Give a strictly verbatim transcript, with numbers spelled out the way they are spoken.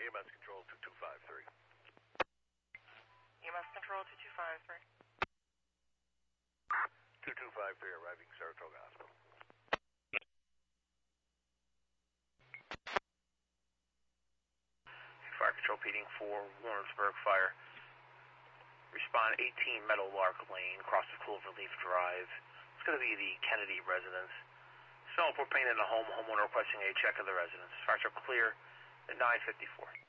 E M S Control two two five three. E M S Control two two five three. two two five three arriving Saratoga Hospital. Fire Control Peting for Warrensburg Fire. Respond eighteen Meadowlark Lane, across of Cloverleaf Drive. It's going to be the Kennedy residence. Smell of propane in the home, homeowner requesting a check of the residence. Fire truck clear at nine fifty-four.